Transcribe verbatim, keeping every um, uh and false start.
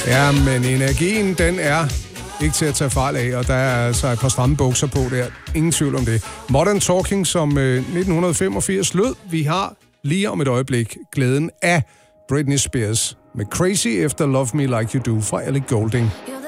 Ja, men energien, den er ikke til at tage fejl af, og der er altså et par stramme bukser på der. Ingen tvivl om det. Modern Talking, som øh, nitten femogfirs lød. Vi har lige om et øjeblik glæden af Britney Spears med Crazy efter Love Me Like You Do fra Ellie Goulding.